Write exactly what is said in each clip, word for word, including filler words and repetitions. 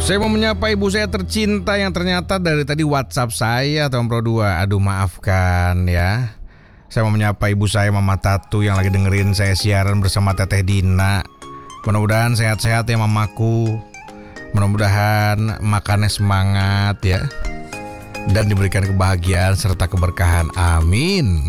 Saya mau menyapa ibu saya tercinta yang ternyata dari tadi WhatsApp saya, teman Pro dua. Aduh, maafkan ya. Saya mau menyapa ibu saya, Mama Tatu, yang lagi dengerin saya siaran bersama Teteh Dina. Mudah-mudahan sehat-sehat ya mamaku. Mudah-mudahan makannya semangat ya, dan diberikan kebahagiaan serta keberkahan. Amin.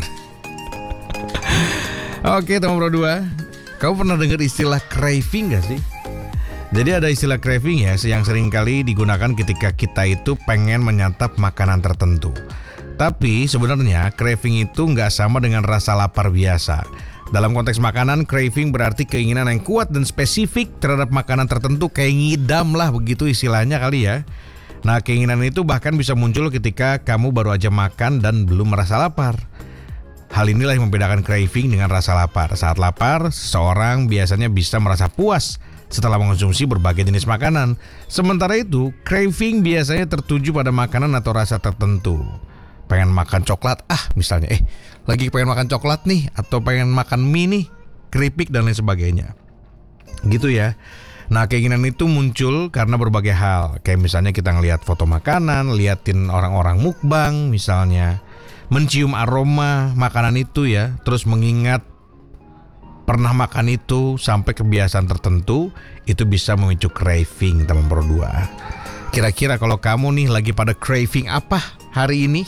Oke, teman Pro dua, kamu pernah dengar istilah craving gak sih? Jadi ada istilah craving ya, yang sering kali digunakan ketika kita itu pengen menyantap makanan tertentu. Tapi sebenarnya craving itu nggak sama dengan rasa lapar biasa. Dalam konteks makanan, craving berarti keinginan yang kuat dan spesifik terhadap makanan tertentu, kayak ngidam lah begitu istilahnya kali ya. Nah, keinginan itu bahkan bisa muncul ketika kamu baru aja makan dan belum merasa lapar. Hal inilah yang membedakan craving dengan rasa lapar. Saat lapar, seseorang biasanya bisa merasa puas setelah mengonsumsi berbagai jenis makanan. Sementara itu, craving biasanya tertuju pada makanan atau rasa tertentu. Pengen makan coklat, ah misalnya, eh lagi pengen makan coklat nih, atau pengen makan mie nih, keripik dan lain sebagainya. Gitu ya. Nah, keinginan itu muncul karena berbagai hal. Kayak misalnya kita ngelihat foto makanan, liatin orang-orang mukbang misalnya, mencium aroma makanan itu ya, terus mengingat pernah makan itu sampai kebiasaan tertentu, itu bisa memicu craving, teman Pro dua. Kira-kira kalau kamu nih lagi pada craving apa hari ini?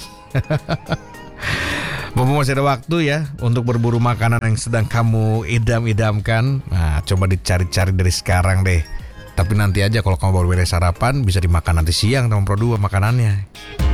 Mumpung masih ada waktu ya untuk berburu makanan yang sedang kamu idam-idamkan. Nah, coba dicari-cari dari sekarang deh. Tapi nanti aja, kalau kamu baru beres sarapan, bisa dimakan nanti siang, teman Pro dua makanannya.